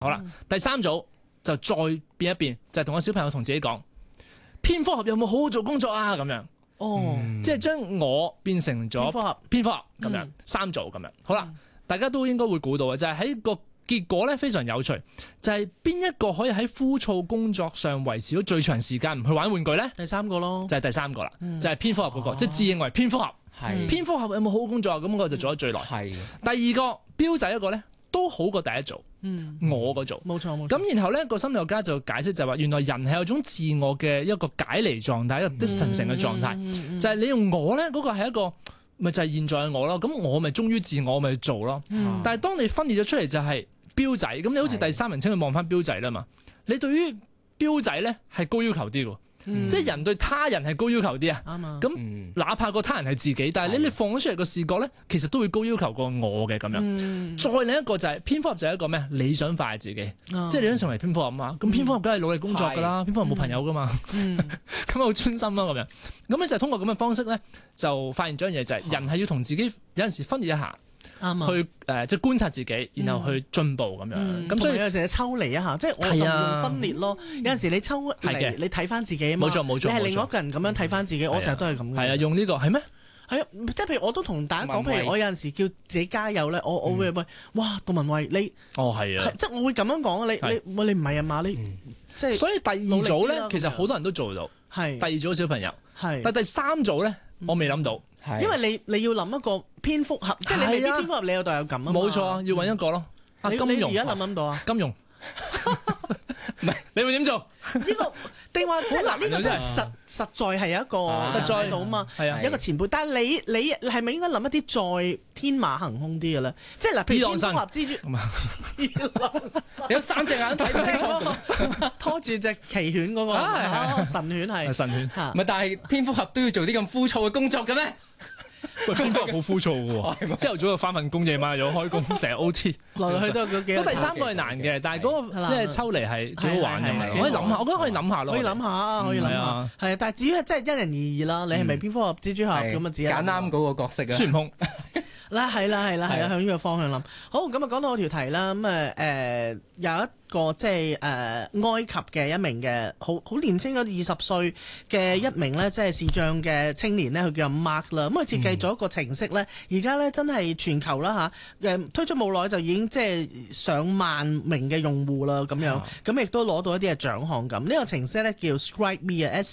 好啦，第三組就再變一變，就係同個小朋友同自己講，蝙蝠俠有冇好好做工作啊？咁樣。即係將我變成咗蝙蝠俠咁樣，三組咁樣。好啦，大家都應該會估到嘅，就係喺個結果咧非常有趣，就係邊一個可以喺枯燥工作上維持到最長時間唔去玩玩具咧？ 第三個咯， 就係第三個啦，就係蝙蝠俠嗰個，即係自認為蝙蝠俠。蝙蝠俠有冇好好工作啊？咁我就做得最耐。第二個標仔一個咧，都好過第一組。我嗰組。 冇錯。 咁然後咧個心理學家就解釋就係話，原來人係有種自我嘅一個解離狀態，一個 distancing 嘅狀態，就係你用我咧嗰個係一個。咪就係現在嘅我咯，咁我咪忠於自我，咪去做咯。但係當你分裂咗出嚟就係標仔，咁你好似第三人稱去望翻標仔啦嘛。你對於標仔咧係高要求啲嘅，即係人對他人係高要求啲啊。咁哪怕個他人係自己，但係你放咗出嚟個視覺咧，其實都會高要求過我嘅咁樣。再另一個就係蝙蝠俠就係一個咩理想化嘅自己，即係你想成為蝙蝠俠啊嘛。咁蝙蝠俠梗係努力工作㗎啦，蝙蝠俠冇朋友㗎嘛，咁好專心咯咁樣。咁咧就通過咁嘅方式咧，就發現咗一樣嘢，就係人係要同自己有陣時分裂一下，去即係觀察自己，然後去進步咁樣。咁所以有陣時抽離一下，即係我就用分裂咯。有陣時你抽離，你睇翻自己啊嘛。 冇錯。 你係另外一個人咁樣睇翻自己，我成日都係咁嘅。 係啊，用呢個係咩？ 係啊，即係譬如我都同大家講，譬如我有陣時叫自己加油咧，我會喂，哇，杜文慧你係啊， 即係我會咁樣講，你唔係啊嘛，你即係。 所以第二組咧，其實好多人都做到。 係第二組小朋友，但第三組咧，我未諗到。 因為你要諗一個蝙蝠俠，即係你未必蝙蝠俠，你有代入感啊嘛。 冇錯，要揾一個咯。 你而家諗到啊？ 金融，唔係你會點做？ 呢個定話即係嗱，呢個真係實在係有一個實在到嘛，一個前輩。但係你係咪應該諗一啲再天馬行空啲嘅咧？即係嗱，譬如蝙蝠俠、蜘蛛， 有三隻眼睇唔清楚， 拖住隻奇犬嗰個神犬係神犬， 唔係，但係蝙蝠俠都要做啲咁枯燥嘅工作嘅咩？ 喂，蝙蝠俠好枯燥嘅喎，朝頭早又翻份工，夜晚又開工，成日 OT， 來來去都嗰幾。 咁第三個係難嘅，但係嗰個即係抽離係幾好玩嘅，可以諗下，我覺得可以諗下咯。 可以諗下，係啊，但係至於係真係因人而異啦。你係咪蝙蝠俠、蜘蛛俠咁啊？自己揀啱嗰個角色啊。 孫悟空。 係啦，向呢個方向諗。好，咁啊講到我條題啦，咁有一個即係埃及嘅一名嘅好年輕咗20歲嘅一名咧，即係視障嘅青年咧，佢叫 Mark 啦。咁佢設計咗一個程式咧，而家咧真係全球啦嚇，推出冇耐就已經即係上萬名嘅用戶啦咁樣，咁亦都攞到一啲嘅獎項咁。呢個程式咧叫 Scribe Me 啊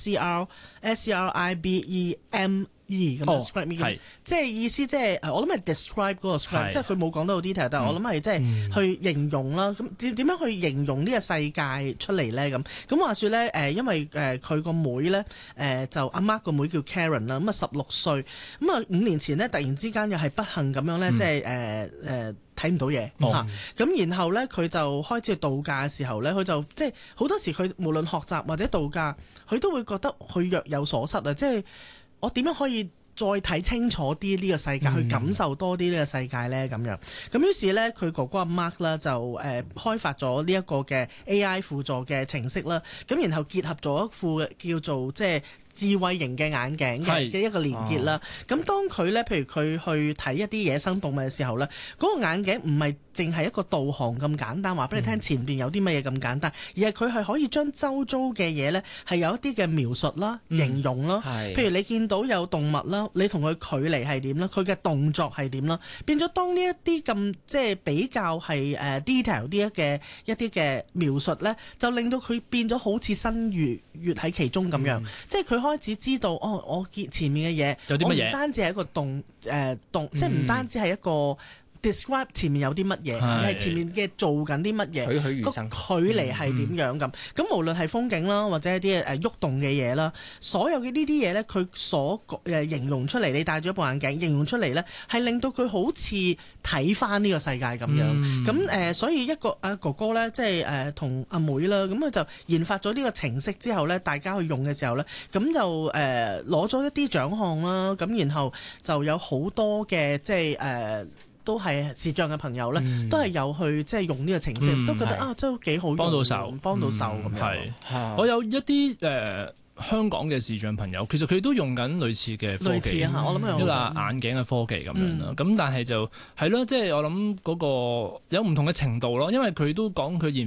，SCRIBEME。咁 describe me 即係意思即係我諗係 describe 嗰個 scribe，即係佢冇講到好 detail，但係我諗係即係去形容啦。咁點樣去形容呢個世界出嚟咧？咁話說咧因為佢個妹咧就阿 Mark 個妹叫 Karen 啦，咁啊16歲，咁啊5年前咧突然之間又係不幸咁樣咧，即係睇唔到嘢嚇，咁然後咧佢就開始去度假嘅時候咧，佢就即係好多時佢無論學習或者度假，佢都會覺得佢若有所失啊，即係。我點樣可以再睇清楚啲呢個世界，去感受多啲呢個世界呢？咁樣，咁於是呢，佢哥哥阿 Mark 啦就開發咗呢一個嘅 AI 輔助嘅程式啦，咁然後結合咗一副叫做即係智慧型嘅眼鏡嘅一個連結啦。咁當佢呢，譬如佢去睇一啲野生動物嘅時候呢，嗰個眼鏡唔係淨係一個導航咁簡單，話俾你聽前邊有啲乜嘢咁簡單，而係佢係可以將周遭嘅嘢呢係有一啲嘅描述啦、形容啦。譬如你見到有動物啦，你同佢距離係點啦，佢嘅動作係點啦，變咗當呢一啲咁即係比較係detail 啲嘅一啲嘅描述呢，就令到佢變咗好似身處喺其中咁樣，即係佢開始知道我見前面嘅嘢有啲乜嘢，唔單止係一個即係唔單止係一個。describe 前面有啲乜嘢，而係前面嘅做緊啲乜嘢，個距離係點樣咁。咁無論係風景啦，或者一啲喐動嘅嘢啦，所有嘅呢啲嘢咧，佢所形容出嚟，你戴咗一部眼鏡形容出嚟咧，係令到佢好似睇翻呢個世界咁樣。咁所以一個阿哥哥咧，即係同阿妹啦，咁佢就研發咗呢個程式之後咧，大家去用嘅時候咧，咁就攞咗一啲獎項啦。咁然後就有好多嘅即係都係視障嘅朋友咧，都係有去即係用呢個程式，都覺得真係幾好用，幫到手咁樣。 我有一啲香港嘅視障朋友，其實佢都用緊類似嘅科技， 我諗一個眼鏡嘅科技咁樣啦。咁但係就係咯，即係我諗嗰個有唔同嘅程度咯，因為佢都講佢